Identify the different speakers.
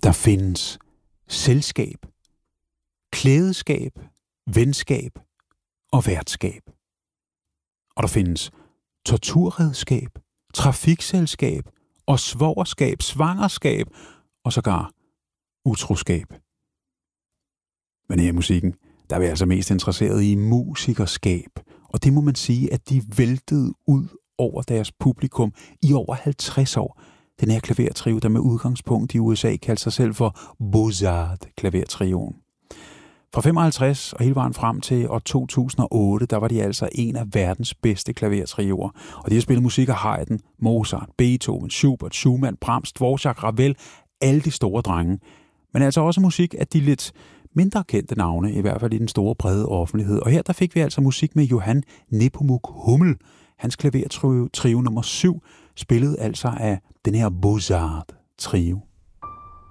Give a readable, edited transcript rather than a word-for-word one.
Speaker 1: Der findes selskab, klædeskab, venskab og værtskab. Og der findes torturredskab, trafikselskab og svogerskab, svangerskab og sågar utroskab. Men her i musikken, der er vi altså mest interesseret i musikerskab, og det må man sige, at de væltede ud over deres publikum i over 50 år. Den her klavertrio, der med udgangspunkt i USA kaldte sig selv for Beaux-Arts-klavertrioen. Fra 55 og hele vejen frem til år 2008, der var de altså en af verdens bedste klavertrioer. Og de har spillet musik af Haydn, Mozart, Beethoven, Schubert, Schumann, Brahms, Dvorak, Ravel, alle de store drenge. Men altså også musik af de lidt mindre kendte navne, i hvert fald i den store brede offentlighed. Og her der fik vi altså musik med Johann Nepomuk Hummel. Hans klavertrio nummer 7 spillede altså af den her Beaux-Arts-trio.